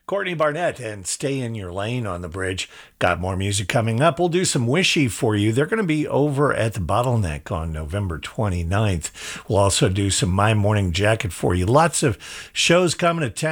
Courtney Barnett and Stay in Your Lane on the bridge. Got more music coming up. We'll do some Wishy for you. They're going to be over at the Bottleneck on November 29th. We'll also do some My Morning Jacket for you. Lots of shows coming to town.